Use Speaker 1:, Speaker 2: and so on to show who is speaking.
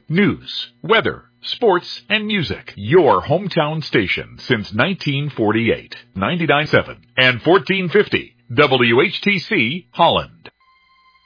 Speaker 1: News, weather, sports, and music. Your hometown station since 1948. 99.7 and 1450 WHTC Holland.